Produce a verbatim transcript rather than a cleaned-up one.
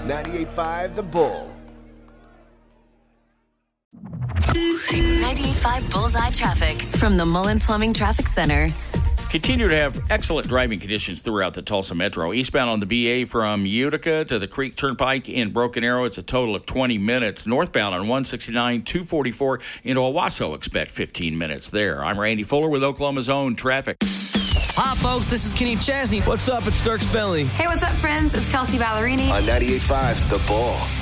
ninety-eight point five The Bull. ninety-eight point five Bullseye Traffic from the Mullen Plumbing Traffic Center. Continue to have excellent driving conditions throughout the Tulsa Metro. Eastbound on the B A from Utica to the Creek Turnpike in Broken Arrow, it's a total of twenty minutes. Northbound on one sixty-nine, two forty-four into Owasso, expect fifteen minutes there. I'm Randy Fuller with Oklahoma's own traffic. Hi, folks. This is Kenny Chesney. What's up? It's Dirk Bentley. Hey, what's up, friends? It's Kelsey Ballerini. On ninety-eight point five The Bull.